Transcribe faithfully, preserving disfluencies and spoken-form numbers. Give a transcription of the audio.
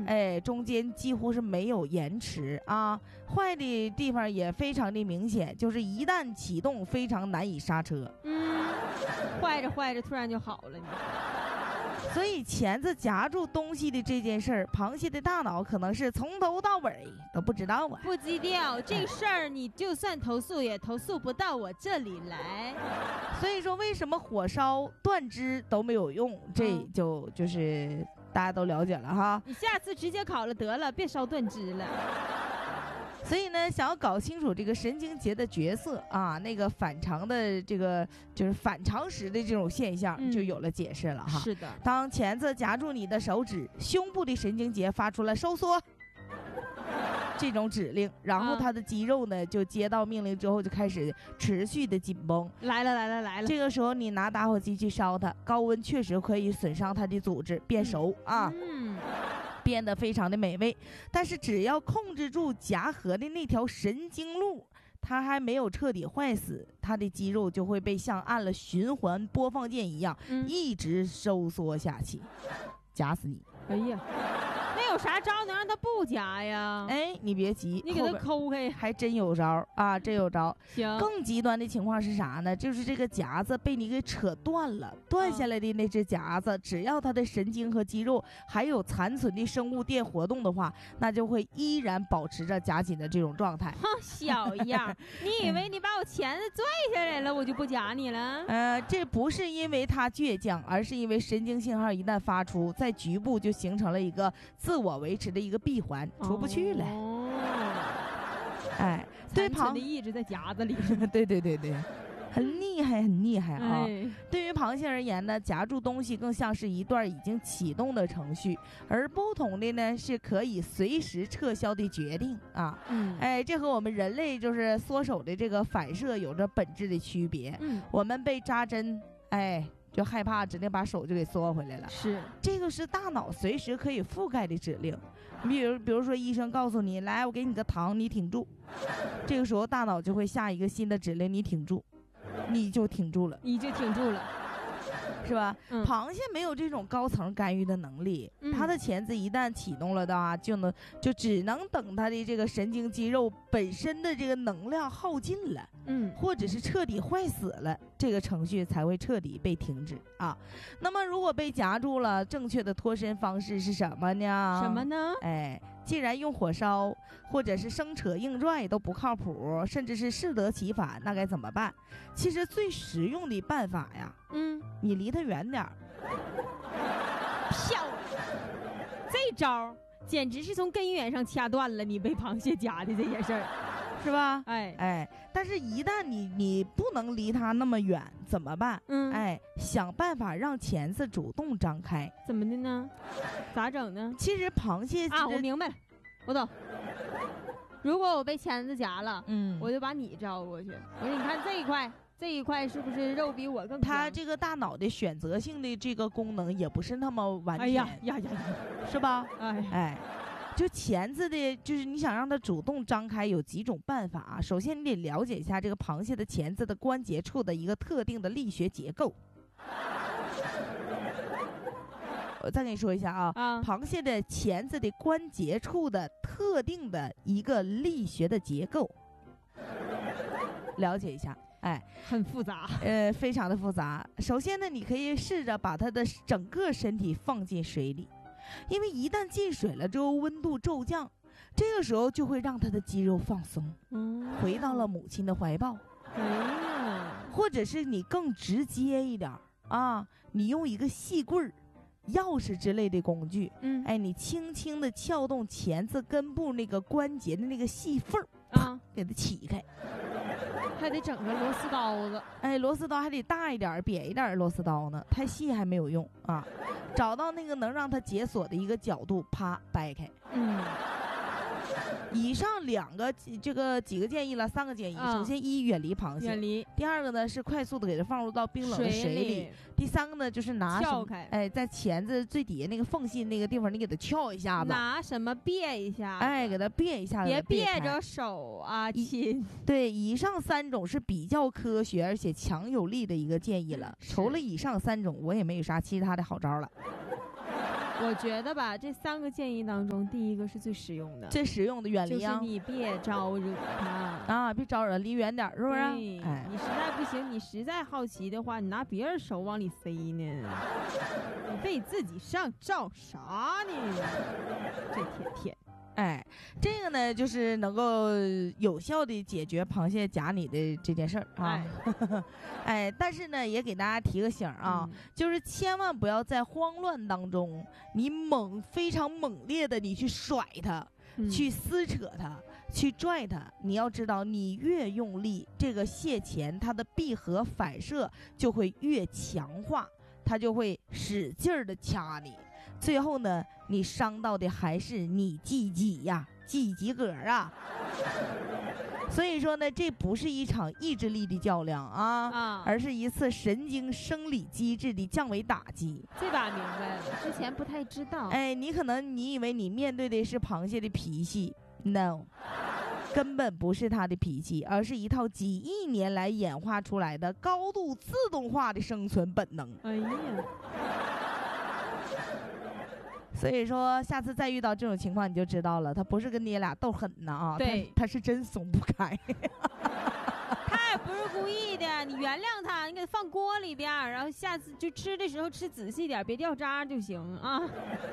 嗯， 哎，中间几乎是没有延迟啊。坏的地方也非常的明显，就是一旦启动非常难以刹车。 嗯，坏着坏着突然就好了，你。 所以钳子夹住东西的这件事儿，螃蟹的大脑可能是从头到尾都不知道啊。 不低调，这事儿你就算投诉也投诉不到我这里来。 所以说，为什么火烧断肢都没有用？这就就是大家都了解了哈。 你下次直接烤了得了，别烧断肢了。 所以呢，想要搞清楚这个神经节的角色啊，那个反常的这个就是反常识的这种现象， 嗯、 就有了解释了哈。 是的， 当钳子夹住你的手指，胸部的神经节发出了收缩这种指令，然后它的肌肉呢、啊、就接到命令之后就开始持续的紧绷。 来了来了来了！ 这个时候你拿打火机去烧它，高温确实可以损伤它的组织，变熟、嗯、啊。 嗯。 变得非常的美味，但是只要控制住夹合的那条神经路，它还没有彻底坏死，它的肌肉就会被像按了循环播放键一样、嗯、一直收缩下去，夹死你。 哎呀，那有啥招能让它不夹呀？ 哎，你别急， 你给它抠开， 还真有招啊，真有招。 行， 更极端的情况是啥呢？就是这个夹子被你给扯断了，断下来的那只夹子，只要它的神经和肌肉还有残存的生物电活动的话，那就会依然保持着夹紧的这种状态。 哼，小样，你以为你把我钳子拽下来了，我就不夹你了？ 呃，这不是因为它倔强，而是因为神经信号一旦发出，在局部就形成了一个自我维持的一个闭环，出不去了。 哦， 哎，对螃蟹的意志在夹子里。 对对对对，很厉害，很厉害啊！ 哎、 对于螃蟹而言呢，夹住东西更像是一段已经启动的程序，而不同的呢是可以随时撤销的决定啊。 嗯， 哎，这和我们人类就是缩手的这个反射有着本质的区别。 嗯， 我们被扎针，哎。就害怕，直接把手就给缩回来了。 是， 这个是大脑随时可以覆盖的指令。你比如，比如说医生告诉你，来，我给你个糖，你挺住。这个时候大脑就会下一个新的指令，你挺住，你就挺住了， 你就挺住了。 是吧、 嗯、 螃蟹没有这种高层干预的能力、嗯、它的钳子一旦启动了的话，就能就只能等它的这个神经肌肉本身的这个能量耗尽了， 嗯， 或者是彻底坏死了，这个程序才会彻底被停止啊。那么如果被夹住了，正确的脱身方式是什么呢？ 什么呢？ 哎，既然用火烧或者是生扯硬拽都不靠谱，甚至是适得其反，那该怎么办？其实最实用的办法呀， 嗯， 你离它远点儿。 漂亮，这招简直是从根源上掐断了你被螃蟹夹的这件事儿， 是吧？ 哎哎，但是一旦你你不能离它那么远，怎么办？ 嗯， 哎，想办法让钳子主动张开。 怎么的呢？咋整呢？ 其实螃蟹啊，我明白了，我懂。如果我被钳子夹了， 嗯， 我就把你招过去。我说你看这一块，这一块是不是肉比我更香？ 它这个大脑的选择性的这个功能也不是那么完全， 哎呀呀呀， 是吧？ 哎哎。就钳子的，就是你想让它主动张开，有几种办法啊。首先，你得了解一下这个螃蟹的钳子的关节处的一个特定的力学结构。我再跟你说一下啊， 啊螃蟹的钳子的关节处的特定的一个力学的结构，了解一下。哎， 很复杂， 呃，非常的复杂。首先呢，你可以试着把它的整个身体放进水里。因为一旦进水了之后，温度骤降，这个时候就会让他的肌肉放松， 嗯， 回到了母亲的怀抱。 哎呀， 或者是你更直接一点啊，你用一个细棍儿、钥匙之类的工具， 嗯， 哎，你轻轻的撬动钳子根部那个关节的那个细缝儿啊， 给它起开。 还得整个螺丝刀子， 哎，螺丝刀还得大一点、扁一点螺丝刀呢，太细还没有用啊。找到那个能让它解锁的一个角度，啪掰开。 嗯， 以上两个这个几个建议了，三个建议。 啊、 首先，一远离螃蟹， 远离。 第二个呢是快速的给它放入到冰冷的水里。 里第三个呢就是拿什么？ 开， 哎，在钳子最底下那个缝隙那个地方，你给它撬一下子。 拿什么别一下？ 哎，给它别一下子。 别别着手啊，亲。 对，以上三种是比较科学而且强有力的一个建议了。除了以上三种，我也没有啥其他的好招了。 我觉得吧，这三个建议当中，第一个是最实用的， 最实用的远离啊， 就是你别招惹他啊，别招惹，离远点，是不是？ 哎，你实在不行，你实在好奇的话，你拿别人手往里塞呢，你非自己上照啥呢？这天天。 哎，这个呢，就是能够有效的解决螃蟹夹你的这件事儿啊。哎, 哎，但是呢，也给大家提个醒啊、嗯，就是千万不要在慌乱当中，你猛非常猛烈的你去甩它、嗯，去撕扯它，去拽它。你要知道，你越用力，这个蟹钳它的闭合反射就会越强化，它就会使劲儿的掐你。最后呢，你伤到的还是你自己呀，自己个儿啊。所以说呢，这不是一场意志力的较量啊，啊而是一次神经生理机制的降维打击。 这把明白了，之前不太知道。 哎，你可能你以为你面对的是螃蟹的脾气 ，no， 根本不是它的脾气，而是一套几亿年来演化出来的高度自动化的生存本能。 哎呀。 所以说，下次再遇到这种情况，你就知道了，他不是跟你俩斗狠呢啊， 对， 他是真松不开。 他也不是故意的，你原谅他，你给他放锅里边，然后下次就吃的时候吃仔细点，别掉渣就行啊。